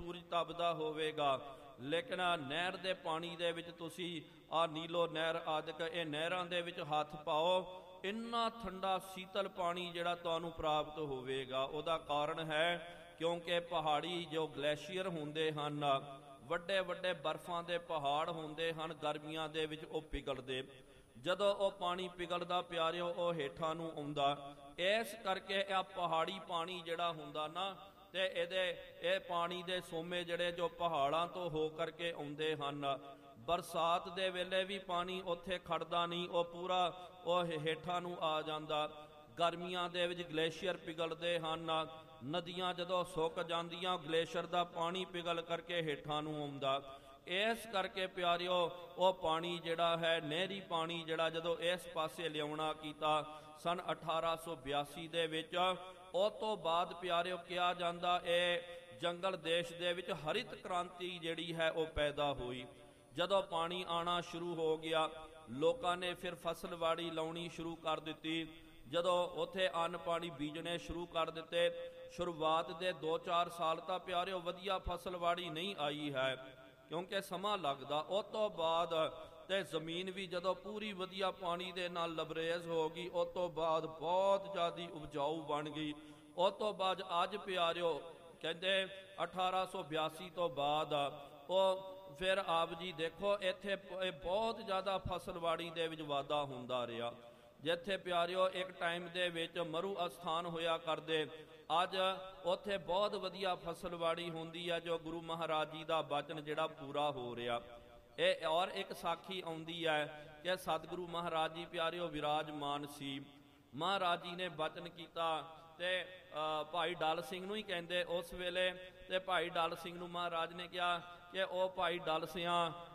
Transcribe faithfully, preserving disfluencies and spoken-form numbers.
ਸੂਰਜ ਤਪਦਾ ਹੋਵੇਗਾ, ਲੇਕਿਨ ਨਹਿਰ ਦੇ ਪਾਣੀ ਦੇ ਵਿੱਚ ਤੁਸੀਂ ਆ ਨੀਲੋ ਨਹਿਰ ਆਦਿਕ ਇਹ ਨਹਿਰਾਂ ਦੇ ਵਿੱਚ ਹੱਥ ਪਾਓ, ਇੰਨਾ ਠੰਡਾ ਸੀਤਲ ਪਾਣੀ ਜਿਹੜਾ ਤੁਹਾਨੂੰ ਪ੍ਰਾਪਤ ਹੋਵੇਗਾ। ਉਹਦਾ ਕਾਰਨ ਹੈ ਕਿਉਂਕਿ ਪਹਾੜੀ ਜੋ ਗਲੇਸ਼ੀਅਰ ਹੁੰਦੇ ਹਨ, ਵੱਡੇ ਵੱਡੇ ਬਰਫਾਂ ਦੇ ਪਹਾੜ ਹੁੰਦੇ ਹਨ, ਗਰਮੀਆਂ ਦੇ ਵਿੱਚ ਉਹ ਪਿਘਲਦੇ। ਜਦੋਂ ਉਹ ਪਾਣੀ ਪਿਘਲਦਾ ਪਿਆਰਿਓ ਉਹ ਹੇਠਾਂ ਨੂੰ ਆਉਂਦਾ। ਇਸ ਕਰਕੇ ਇਹ ਪਹਾੜੀ ਪਾਣੀ ਜਿਹੜਾ ਹੁੰਦਾ ਨਾ, ਤੇ ਇਹਦੇ ਇਹ ਪਾਣੀ ਦੇ ਸੋਮੇ ਜਿਹੜੇ ਜੋ ਪਹਾੜਾਂ ਤੋਂ ਹੋ ਕਰਕੇ ਆਉਂਦੇ ਹਨ, ਬਰਸਾਤ ਦੇ ਵੇਲੇ ਵੀ ਪਾਣੀ ਉੱਥੇ ਖੜਦਾ ਨਹੀਂ, ਉਹ ਪੂਰਾ ਉਹ ਹੇਠਾਂ ਨੂੰ ਆ ਜਾਂਦਾ। ਗਰਮੀਆਂ ਦੇ ਵਿੱਚ ਗਲੇਸ਼ੀਅਰ ਪਿਘਲਦੇ ਹਨ, ਨਦੀਆਂ ਜਦੋਂ ਸੁੱਕ ਜਾਂਦੀਆਂ ਗਲੇਸ਼ੀਅਰ ਦਾ ਪਾਣੀ ਪਿਘਲ ਕਰਕੇ ਹੇਠਾਂ ਨੂੰ ਆਉਂਦਾ। ਇਸ ਕਰਕੇ ਪਿਆਰਿਓ ਉਹ ਪਾਣੀ ਜਿਹੜਾ ਹੈ ਨਹਿਰੀ ਪਾਣੀ ਜਿਹੜਾ ਜਦੋਂ ਇਸ ਪਾਸੇ ਲਿਆਉਣਾ ਕੀਤਾ ਸਨ ਅਠਾਰਾਂ ਸੌ ਬਿਆਸੀ ਦੇ ਵਿੱਚ, ਉਹ ਤੋਂ ਬਾਅਦ ਪਿਆਰਿਓ ਕਿਹਾ ਜਾਂਦਾ ਇਹ ਜੰਗਲ ਦੇਸ਼ ਦੇ ਵਿੱਚ ਹਰਿਤ ਕ੍ਰਾਂਤੀ ਜਿਹੜੀ ਹੈ ਉਹ ਪੈਦਾ ਹੋਈ। ਜਦੋਂ ਪਾਣੀ ਆਉਣਾ ਸ਼ੁਰੂ ਹੋ ਗਿਆ, ਲੋਕਾਂ ਨੇ ਫਿਰ ਫਸਲਵਾੜੀ ਲਾਉਣੀ ਸ਼ੁਰੂ ਕਰ ਦਿੱਤੀ। ਜਦੋਂ ਉੱਥੇ ਅੰਨ ਪਾਣੀ ਬੀਜਣੇ ਸ਼ੁਰੂ ਕਰ ਦਿੱਤੇ, ਸ਼ੁਰੂਆਤ ਦੇ ਦੋ ਚਾਰ ਸਾਲ ਤਾਂ ਪਿਆਰਿਓ ਵਧੀਆ ਫਸਲਵਾੜੀ ਨਹੀਂ ਆਈ ਹੈ, ਕਿਉਂਕਿ ਸਮਾਂ ਲੱਗਦਾ। ਉਸ ਤੋਂ ਬਾਅਦ ਤੇ ਜ਼ਮੀਨ ਵੀ ਜਦੋਂ ਪੂਰੀ ਵਧੀਆ ਪਾਣੀ ਦੇ ਨਾਲ ਲਬਰੇਜ਼ ਹੋ ਗਈ, ਉਸ ਤੋਂ ਬਾਅਦ ਬਹੁਤ ਜ਼ਿਆਦਾ ਉਪਜਾਊ ਬਣ ਗਈ। ਉਸ ਤੋਂ ਬਾਅਦ ਅੱਜ ਪਿਆਰਿਓ ਕਹਿੰਦੇ ਅਠਾਰਾਂ ਸੌ ਬਿਆਸੀ ਤੋਂ ਬਾਅਦ ਉਹ ਫਿਰ ਆਪ ਜੀ ਦੇਖੋ ਇੱਥੇ ਬਹੁਤ ਜ਼ਿਆਦਾ ਫਸਲਵਾੜੀ ਦੇ ਵਿੱਚ ਵਾਧਾ ਹੁੰਦਾ ਰਿਹਾ। ਜਿੱਥੇ ਪਿਆਰਿਓ ਇੱਕ ਟਾਈਮ ਦੇ ਵਿੱਚ ਮਰੂ ਅਸਥਾਨ ਹੋਇਆ ਕਰਦੇ, ਅੱਜ ਉੱਥੇ ਬਹੁਤ ਵਧੀਆ ਫਸਲਵਾੜੀ ਹੁੰਦੀ ਹੈ, ਜੋ ਗੁਰੂ ਮਹਾਰਾਜ ਜੀ ਦਾ ਬਚਨ ਜਿਹੜਾ ਪੂਰਾ ਹੋ ਰਿਹਾ। ਇਹ ਔਰ ਇੱਕ ਸਾਖੀ ਆਉਂਦੀ ਹੈ ਕਿ ਸਤਿਗੁਰੂ ਮਹਾਰਾਜ ਜੀ ਪਿਆਰਿਓ ਵਿਰਾਜਮਾਨ ਸੀ। ਮਹਾਰਾਜ ਜੀ ਨੇ ਬਚਨ ਕੀਤਾ ਤੇ ਭਾਈ ਡਲ ਸਿੰਘ ਨੂੰ ਹੀ ਕਹਿੰਦੇ ਉਸ ਵੇਲੇ, ਤੇ ਭਾਈ ਡਲ ਸਿੰਘ ਨੂੰ ਮਹਾਰਾਜ ਨੇ ਕਿਹਾ ਕਿ ਉਹ ਭਾਈ ਡਲ ਸਿਆਂ